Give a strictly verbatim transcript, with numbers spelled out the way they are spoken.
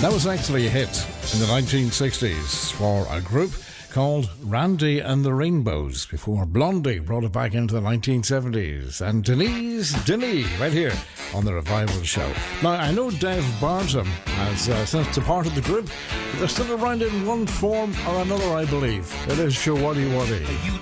That was actually a hit in the nineteen sixties for a group called Randy and the Rainbows, before Blondie brought it back into the nineteen seventies. And Denise Denny right here on the Revival Show. Now, I know Dave Barton has uh, since departed the group, but they're still around in one form or another, I believe. It is Showaddy Waddy. You